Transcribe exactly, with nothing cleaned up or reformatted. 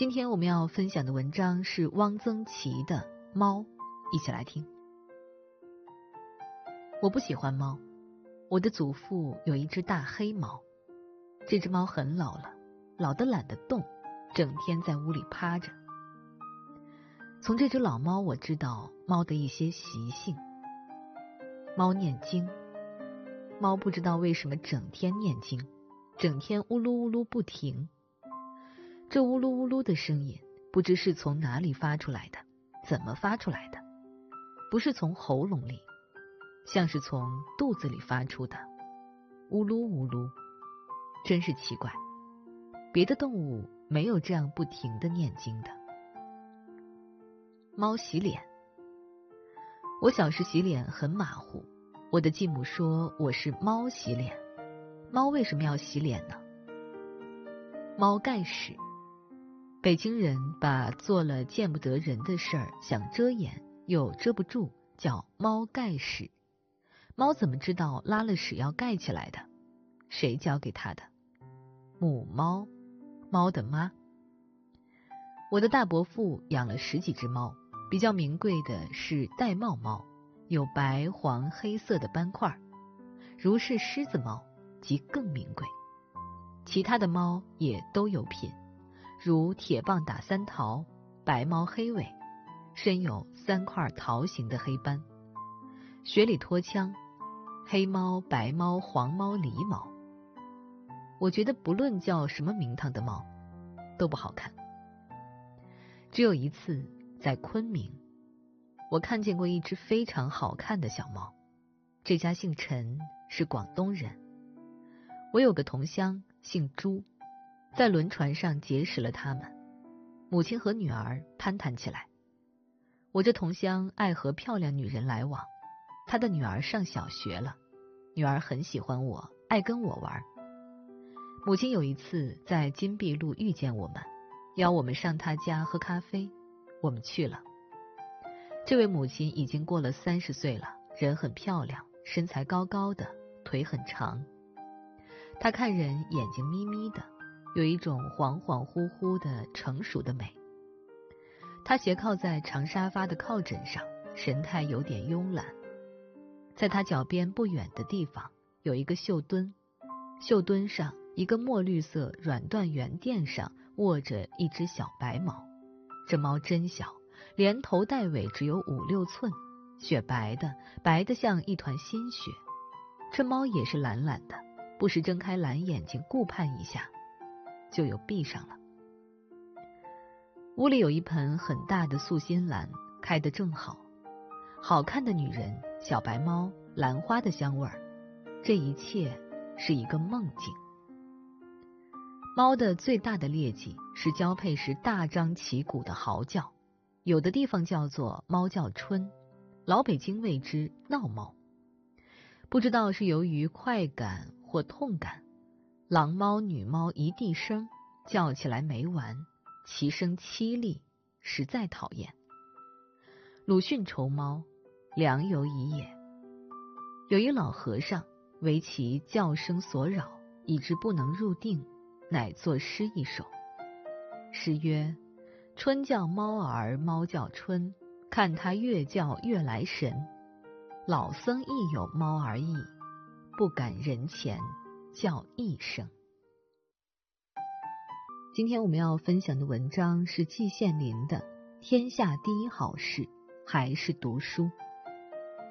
今天我们要分享的文章是汪曾祺的《猫》，一起来听。我不喜欢猫，我的祖父有一只大黑猫，这只猫很老了，老得懒得动，整天在屋里趴着。从这只老猫我知道猫的一些习性。猫念经，猫不知道为什么整天念经，整天呜噜呜噜不停。这呜噜呜噜的声音不知是从哪里发出来的，怎么发出来的？不是从喉咙里，像是从肚子里发出的，呜噜呜噜，真是奇怪。别的动物没有这样不停地念经的。猫洗脸，我小时洗脸很马虎，我的继母说我是猫洗脸。猫为什么要洗脸呢？猫盖屎。北京人把做了见不得人的事儿想遮掩又遮不住，叫猫盖屎。猫怎么知道拉了屎要盖起来的？谁教给它的？母猫，猫的妈。我的大伯父养了十几只猫，比较名贵的是玳瑁猫，有白黄黑色的斑块，如是狮子猫即更名贵。其他的猫也都有品，如铁棒打三桃、白猫黑尾，身有三块桃形的黑斑，雪里脱枪、黑猫、白猫、黄猫、狸猫。我觉得不论叫什么名堂的猫都不好看。只有一次在昆明，我看见过一只非常好看的小猫，这家姓陈，是广东人。我有个同乡姓朱，在轮船上结识了他们，母亲和女儿攀谈起来。我这同乡爱和漂亮女人来往，他的女儿上小学了，女儿很喜欢我，爱跟我玩。母亲有一次在金碧路遇见我们，邀我们上她家喝咖啡，我们去了。这位母亲已经过了三十岁了，人很漂亮，身材高高的，腿很长。她看人眼睛眯眯的，有一种恍恍惚惚的成熟的美。她斜靠在长沙发的靠枕上，神态有点慵懒。在她脚边不远的地方有一个绣墩，绣墩上一个墨绿色软缎圆垫上卧着一只小白猫。这猫真小，连头带尾只有五六寸，雪白的，白的像一团新雪。这猫也是懒懒的，不时睁开蓝眼睛顾盼一下，就又闭上了。屋里有一盆很大的素心兰，开得正好。好看的女人，小白猫，兰花的香味儿，这一切是一个梦境。猫的最大的劣迹是交配时大张旗鼓的嚎叫，有的地方叫做猫叫春，老北京谓之闹猫。不知道是由于快感或痛感，郎猫女猫一地声，叫起来没完，其声凄厉，实在讨厌。鲁迅愁猫，良由已也。有一老和尚为其叫声所扰，以致不能入定，乃作诗一首。诗曰：春叫猫儿猫叫春，看它越叫越来神。老僧亦有猫儿意，不敢人前叫一声。今天我们要分享的文章是季羡林的《天下第一好事还是读书》。